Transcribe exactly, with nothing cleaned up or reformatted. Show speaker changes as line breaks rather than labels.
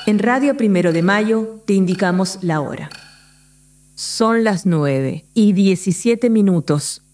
En Radio Primero de Mayo te indicamos la hora. Son las nueve y diecisiete minutos.